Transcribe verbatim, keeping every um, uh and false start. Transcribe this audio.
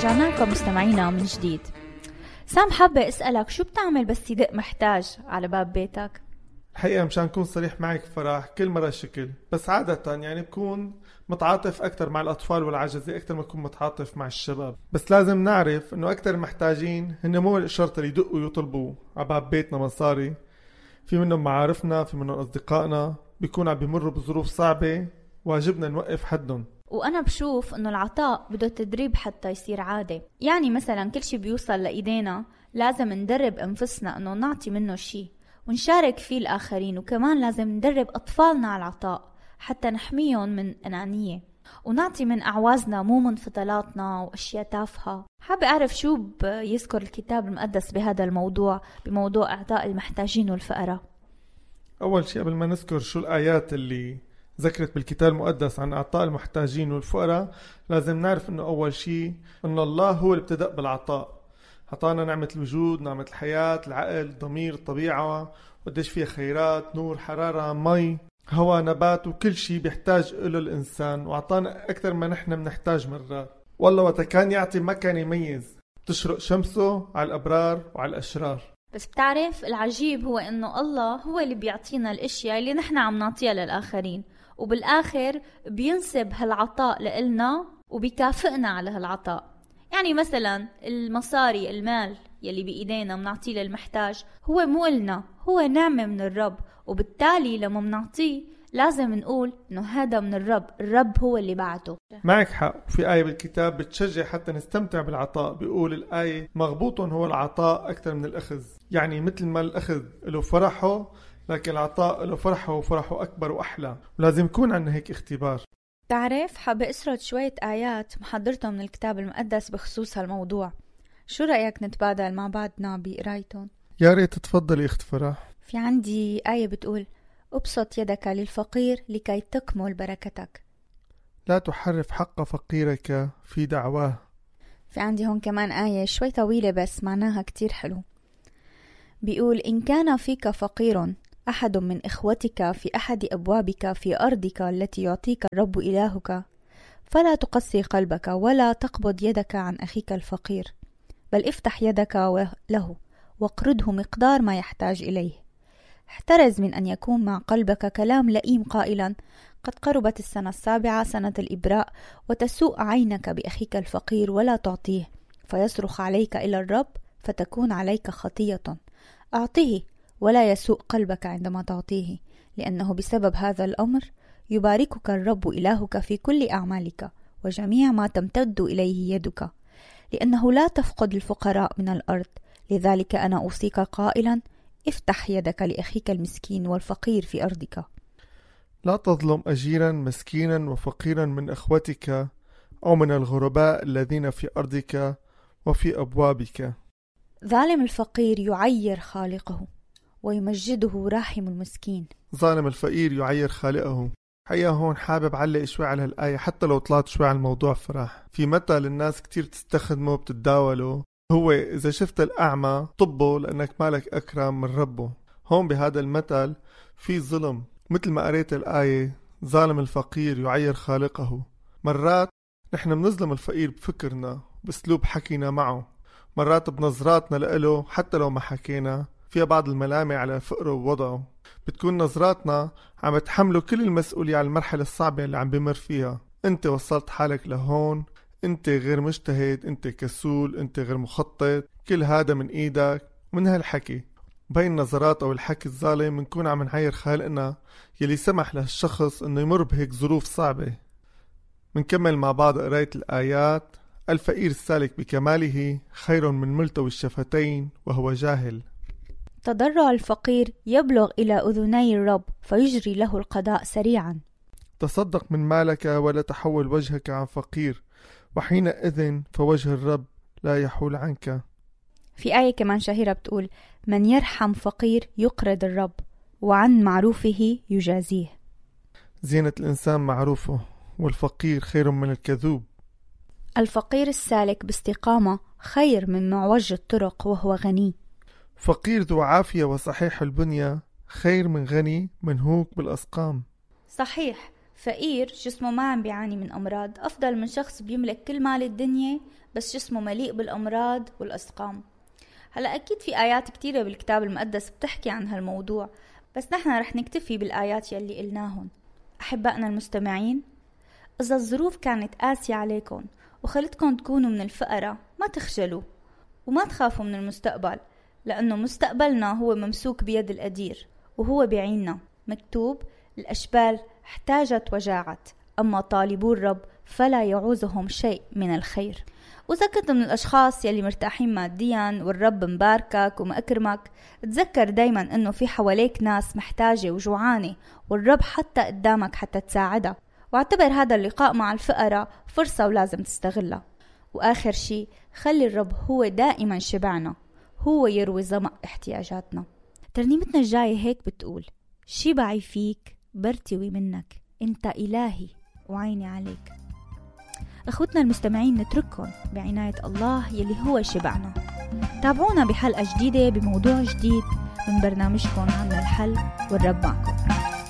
رجعنا لكم مستمعينا من جديد. سام، حابة اسألك شو بتعمل بس يدق محتاج على باب بيتك؟ الحقيقة مشان أكون صريح معك فرح، كل مرة شكل، بس عادة يعني بكون متعاطف أكتر مع الأطفال والعجزة أكتر ما بكون متعاطف مع الشباب. بس لازم نعرف إنه أكتر محتاجين هن مو الشرط اللي يدقوا ويطلبوا على باب بيتنا مصاري. في منهم معارفنا، في منهم أصدقائنا بيكون عم بيمروا بظروف صعبة، واجبنا نوقف حدهم. وأنا بشوف إنه العطاء بده تدريب حتى يصير عادة. يعني مثلا كل شي بيوصل لإيدينا لازم ندرب أنفسنا إنه نعطي منه شي ونشارك فيه الآخرين، وكمان لازم ندرب أطفالنا على العطاء حتى نحميهم من أنانية، ونعطي من أعوازنا مو من فضلاتنا وأشياء تافهة. حابة أعرف شو بيذكر الكتاب المقدس بهذا الموضوع، بموضوع إعطاء المحتاجين والفقراء. أول شيء قبل ما نذكر شو الآيات اللي ذكرت بالكتاب المقدس عن إعطاء المحتاجين والفقراء، لازم نعرف إنه أول شيء إنه الله هو اللي ابتدأ بالعطاء. عطانا نعمة الوجود، نعمة الحياة، العقل، ضمير، الطبيعة، وقديش فيها خيرات، نور، حرارة، مي، هواء، نبات، وكل شيء بيحتاج له الإنسان، وعطانا أكثر ما نحن بنحتاج مرات. والله وقت كان يعطي ما كان يميز، تشرق شمسه على الأبرار وعلى الأشرار. بس بتعرف العجيب هو إنه الله هو اللي بيعطينا الأشياء اللي نحن عم نعطيها للآخرين، وبالآخر بينسب هالعطاء لإلنا وبيكافئنا على هالعطاء. يعني مثلا المصاري، المال يلي بإيدينا منعطيه للمحتاج هو مو إلنا، هو نعمة من الرب، وبالتالي لما منعطيه لازم نقول إنه هذا من الرب، الرب هو اللي بعته. معك حق. وفي آية بالكتاب بتشجع حتى نستمتع بالعطاء. بيقول الآية: مغبوط هو العطاء أكثر من الأخذ. يعني مثل ما الأخذ له فرحه، لكن العطاء له فرحه وفرحه أكبر وأحلى، ولازم يكون عندنا هيك اختبار. تعرف، حابة أسرد شوية آيات محضرتهم من الكتاب المقدس بخصوص هالموضوع. شو رأيك نتبادل مع بعضنا بقرايتهم؟ يا ريت. تفضلي اخت فرح. في عندي آية بتقول: أبسط يدك للفقير لكي تكمل بركتك، لا تحرف حق فقيرك في دعواه. في عندي هون كمان آية شوي طويلة بس معناها كتير حلو. بيقول: إن كان فيك فقير أحد من إخوتك في أحد أبوابك في أرضك التي يعطيك الرب إلهك، فلا تقسي قلبك ولا تقبض يدك عن أخيك الفقير، بل افتح يدك له واقرضه مقدار ما يحتاج إليه. احترز من أن يكون مع قلبك كلام لئيم قائلا: قد قربت السنة السابعة، سنة الإبراء، وتسوء عينك بأخيك الفقير ولا تعطيه، فيصرخ عليك إلى الرب فتكون عليك خطية. أعطيه ولا يسوء قلبك عندما تعطيه، لأنه بسبب هذا الأمر يباركك الرب إلهك في كل أعمالك وجميع ما تمتد إليه يدك، لأنه لا تفقد الفقراء من الأرض. لذلك أنا أوصيك قائلا: افتح يدك لأخيك المسكين والفقير في أرضك. لا تظلم أجيرا مسكينا وفقيرا من أخوتك أو من الغرباء الذين في أرضك وفي أبوابك. ظالم الفقير يعير خالقه ويمجده راحم المسكين. ظالم الفقير يعير خالقه. حقيقة هون حابب علق شوي على الآية، حتى لو طلعت شوي على الموضوع فرح. في مثل الناس كتير تستخدمه بتتداوله، هو إذا شفت الأعمى طبه لأنك مالك أكرم من ربه. هون بهذا المثل في ظلم، مثل ما قريت الآية: ظالم الفقير يعير خالقه. مرات نحن بنظلم الفقير بفكرنا، بأسلوب حكينا معه، مرات بنظراتنا لإله حتى لو ما حكينا فيها بعض الملامة على فقره ووضعه. بتكون نظراتنا عم تحمله كل المسؤولية على المرحلة الصعبة اللي عم بمر فيها. انت وصلت حالك لهون، انت غير مجتهد، انت كسول، انت غير مخطط، كل هذا من ايدك. ومن هالحكي بين نظرات او الحكي الظالم منكون عم نعير خالقنا يلي سمح لهالشخص انه يمر بهيك ظروف صعبة. منكمل مع بعض قراية الآيات. الفقير السالك بكماله خير من ملتوي الشفتين وهو جاهل. تضرع الفقير يبلغ إلى أذني الرب فيجري له القضاء سريعا. تصدق من مالك ولا تحول وجهك عن فقير، وحينئذ فوجه الرب لا يحول عنك. في آية كمان شهيرة بتقول: من يرحم فقير يقرض الرب وعن معروفه يجازيه. زينة الإنسان معروفه، والفقير خير من الكذوب. الفقير السالك باستقامة خير من معوج الطرق وهو غني. فقير ذو عافية وصحيح البنية خير من غني منهوك بالأسقام. صحيح، فقير جسمه ما عم بيعاني من أمراض أفضل من شخص بيملك كل مال الدنيا بس جسمه مليء بالأمراض والأسقام. هلأ أكيد في آيات كتيرة بالكتاب المقدس بتحكي عن هالموضوع، بس نحن رح نكتفي بالآيات يلي قلناهن. أحبائنا المستمعين، إذا الظروف كانت قاسية عليكم وخلتكم تكونوا من الفقراء، ما تخجلوا وما تخافوا من المستقبل، لأنه مستقبلنا هو ممسوك بيد القدير وهو بيعيننا. مكتوب: الأشبال احتاجت وجاعت، أما طالبو الرب فلا يعوزهم شيء من الخير. وإذا كنت من الأشخاص يلي مرتاحين ماديا والرب مباركك ومأكرمك، تذكر دايما أنه في حواليك ناس محتاجة وجوعانة، والرب حتى قدامك حتى تساعدها. واعتبر هذا اللقاء مع الفقراء فرصة ولازم تستغلها. وآخر شي، خلي الرب هو دائما شبعنا، هو يروي ظمأ احتياجاتنا. ترنيمتنا الجاية هيك بتقول: شبعي فيك برتوي منك، انت إلهي وعيني عليك. اخوتنا المستمعين، نترككم بعناية الله يلي هو شبعنا. تابعونا بحلقة جديدة بموضوع جديد من برنامجكم عنا الحل، والرب معكم.